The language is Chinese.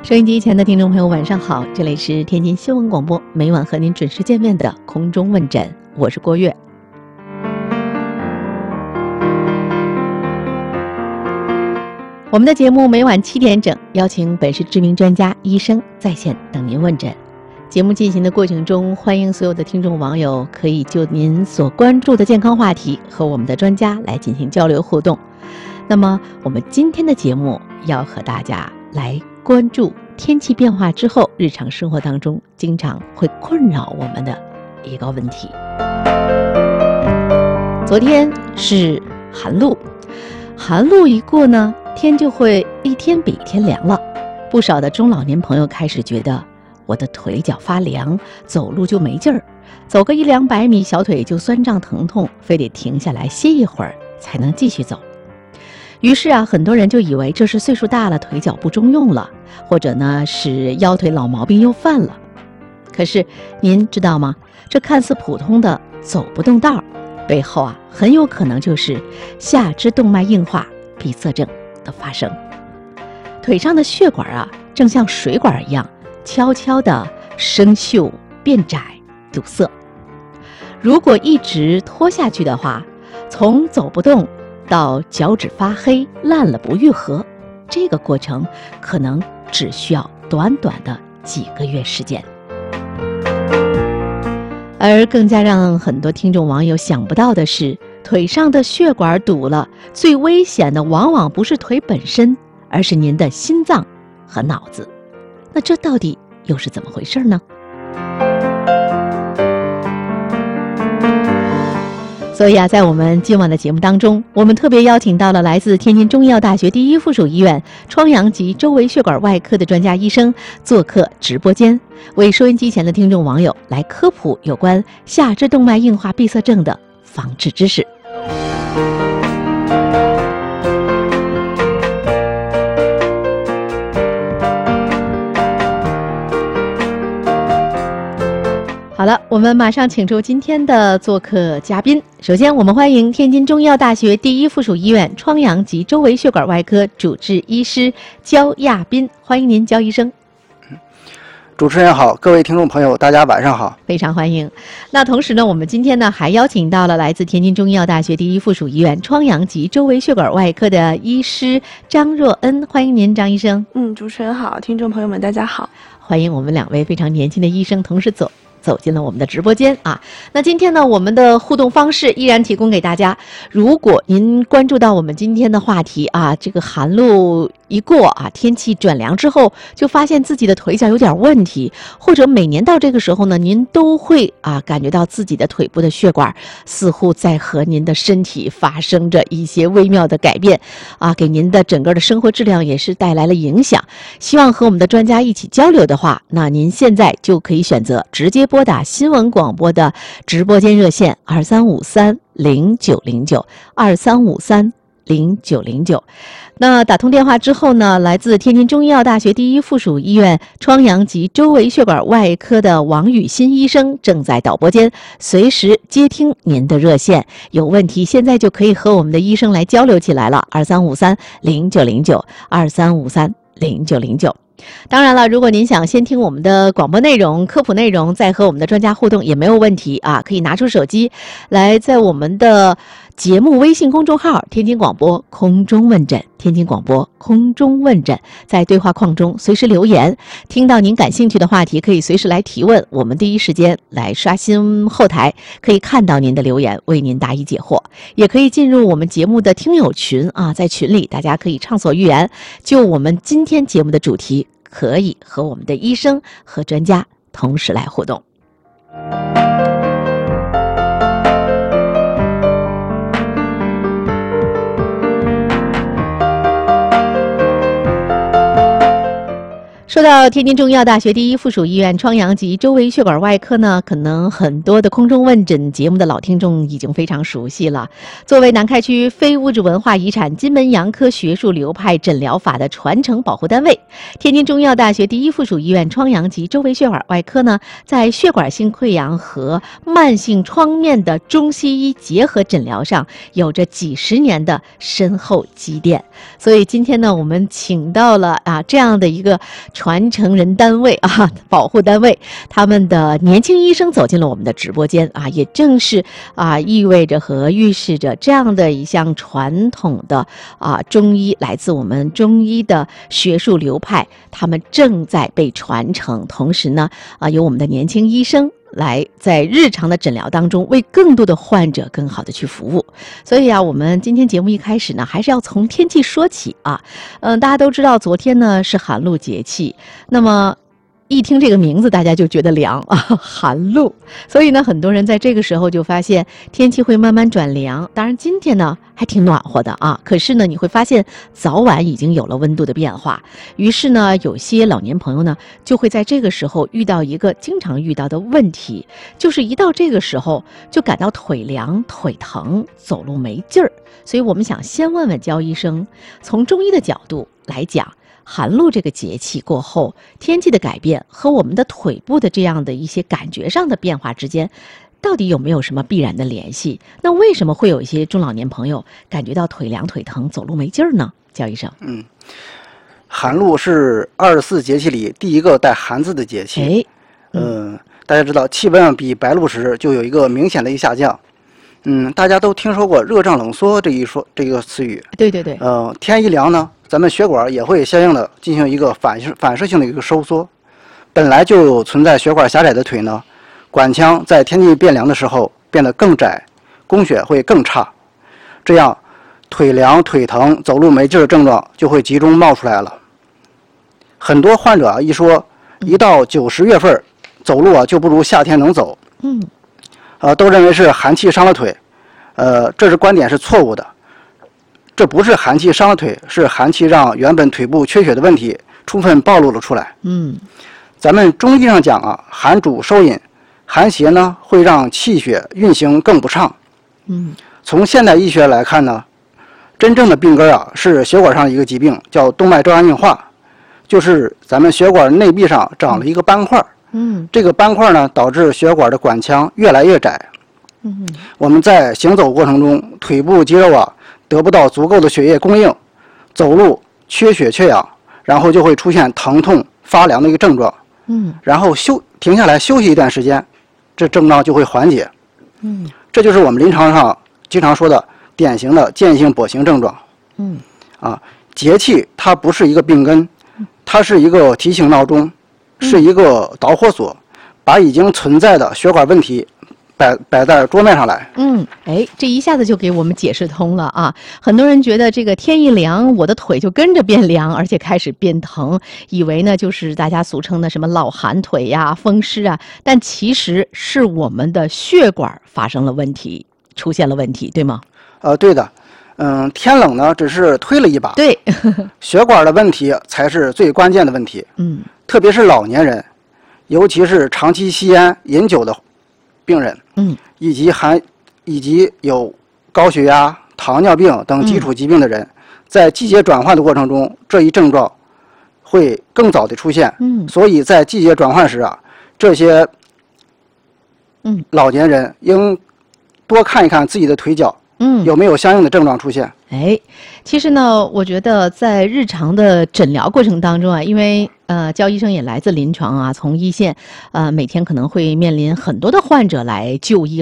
收音机前的听众朋友晚上好，这里是天津新闻广播，每晚和您准时见面的空中问诊，我是郭月。我们的节目每晚7点整邀请本市知名专家、医生在线等您问诊。节目进行的过程中，欢迎所有的听众网友可以就您所关注的健康话题和我们的专家来进行交流互动。那么我们今天的节目要和大家来关注天气变化之后日常生活当中经常会困扰我们的一个问题。昨天是寒露，寒露一过呢，天就会一天比一天凉了。不少的中老年朋友开始觉得我的腿脚发凉，走路就没劲儿，走个100-200米小腿就酸胀疼痛，非得停下来歇一会儿才能继续走。于是很多人就以为这是岁数大了，腿脚不中用了，或者呢是腰腿老毛病又犯了。可是您知道吗？这看似普通的走不动道，背后很有可能就是下肢动脉硬化闭塞症的发生。腿上的血管正像水管一样，悄悄地生锈、变窄、堵塞。如果一直拖下去的话，从走不动到脚趾发黑、烂了不愈合，这个过程可能只需要短短的几个月时间。而更加让很多听众网友想不到的是，腿上的血管堵了，最危险的往往不是腿本身，而是您的心脏和脑子。那这到底又是怎么回事呢？所以在我们今晚的节目当中，我们特别邀请到了来自天津中医药大学第一附属医院疮疡及周围血管外科的专家医生做客直播间，为收音机前的听众网友来科普有关下肢动脉硬化闭塞症的防治知识。好了，我们马上请出今天的做客嘉宾。首先我们欢迎天津中医药大学第一附属医院疮疡及周围血管外科主治医师焦亚斌，欢迎您，焦医生。 主持人好，各位听众朋友大家晚上好。 非常欢迎。那同时呢，我们今天呢还邀请到了来自天津中医药大学第一附属医院疮疡及周围血管外科的医师张若恩，欢迎您，张医生。 主持人好，听众朋友们大家好。 欢迎我们2位非常年轻的医生同时走进了我们的直播间那今天呢，我们的互动方式依然提供给大家。如果您关注到我们今天的话题这个寒露一过天气转凉之后，就发现自己的腿脚有点问题，或者每年到这个时候呢，您都会感觉到自己的腿部的血管似乎在和您的身体发生着一些微妙的改变给您的整个的生活质量也是带来了影响。希望和我们的专家一起交流的话，那您现在就可以选择直接拨打新闻广播的直播间热线23530909 23530909。那打通电话之后呢，来自天津中医药大学第一附属医院疮疡及周围血管外科的王宇新医生正在导播间，随时接听您的热线。有问题现在就可以和我们的医生来交流起来了，23530909 23530909。当然了，如果您想先听我们的广播内容、科普内容，再和我们的专家互动也没有问题可以拿出手机来，在我们的节目微信公众号天津广播空中问诊，天津广播空中问诊，在对话框中随时留言，听到您感兴趣的话题可以随时来提问，我们第一时间来刷新后台，可以看到您的留言，为您答疑解惑。也可以进入我们节目的听友群在群里大家可以畅所欲言，就我们今天节目的主题可以和我们的医生和专家同时来互动。说到天津中医药大学第一附属医院疮疡及周围血管外科呢，可能很多的空中问诊节目的老听众已经非常熟悉了。作为南开区非物质文化遗产金门洋科学术流派诊疗法的传承保护单位，天津中医药大学第一附属医院疮疡及周围血管外科呢，在血管性溃疡和慢性创面的中西医结合诊疗上有着几十年的深厚积淀。所以今天呢，我们请到了这样的一个传承人单位啊，保护单位，他们的年轻医生走进了我们的直播间啊，也正是意味着和预示着这样的一项传统的中医，来自我们中医的学术流派，他们正在被传承。同时呢，有我们的年轻医生来在日常的诊疗当中为更多的患者更好的去服务。所以我们今天节目一开始呢，还是要从天气说起啊。大家都知道昨天呢是寒露节气，那么一听这个名字大家就觉得凉啊，寒露。所以呢很多人在这个时候就发现天气会慢慢转凉。当然今天呢还挺暖和的啊，可是呢你会发现早晚已经有了温度的变化。于是呢有些老年朋友呢就会在这个时候遇到一个经常遇到的问题，就是一到这个时候就感到腿凉腿疼，走路没劲儿。所以我们想先问问焦医生，从中医的角度来讲，寒露这个节气过后，天气的改变和我们的腿部的这样的一些感觉上的变化之间，到底有没有什么必然的联系？那为什么会有一些中老年朋友感觉到腿凉腿疼，走路没劲儿呢？焦医生。 寒露是24节气里第一个带寒字的节气。大家知道气温比白露时就有一个明显的下降。大家都听说过热胀冷缩这个词语。 对对对。 天一凉呢，咱们血管也会相应的进行一个反射性的一个收缩。本来就存在血管狭窄的腿呢，管腔在天气变凉的时候变得更窄，供血会更差，这样腿凉腿疼走路没劲儿的症状就会集中冒出来了。很多患者一到9、10月份走路就不如夏天能走。都认为是寒气伤了腿。这观点是错误的。这不是寒气伤了腿，是寒气让原本腿部缺血的问题充分暴露了出来。咱们中医上讲寒主收引，寒邪呢会让气血运行更不畅。从现代医学来看呢，真正的病根是血管上的一个疾病，叫动脉粥样硬化，就是咱们血管内壁上长了一个斑块。这个斑块呢导致血管的管腔越来越窄。我们在行走过程中，腿部肌肉得不到足够的血液供应，走路缺血缺氧，然后就会出现疼痛发凉的一个症状。然后停下来休息一段时间，这症状就会缓解。这就是我们临床上经常说的典型的间性跛行症状。节气它不是一个病根，它是一个提醒闹钟，是一个导火索，把已经存在的血管问题摆在桌面上来。 这一下子就给我们解释通了啊！很多人觉得这个天一凉，我的腿就跟着变凉，而且开始变疼，以为呢就是大家俗称的什么老寒腿呀、风湿啊，但其实是我们的血管发生了问题，出现了问题，对吗？ 对的。天冷呢只是推了一把， 对， 血管的问题才是最关键的问题。特别是老年人，尤其是长期吸烟饮酒的病人，以及有高血压、糖尿病等基础疾病的人，在季节转换的过程中，这一症状会更早的出现。所以在季节转换时这些老年人应多看一看自己的腿脚，有没有相应的症状出现。 其实呢，我觉得在日常的诊疗过程当中因为焦医生也来自临床从一线，每天可能会面临很多的患者来就医